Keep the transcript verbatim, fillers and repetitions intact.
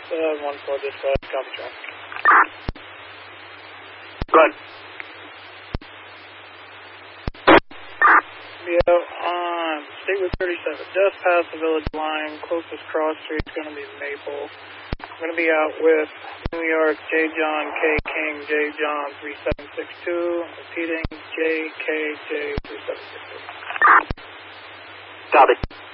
seven one four dispatch, copy track. Good. Yeah, on State Route thirty-seven, just past the village line, closest cross street is going to be Maple. I'm going to be out with New York J. John K. King, J. John three seven six two, repeating J. K. J. three seven six two. Copy.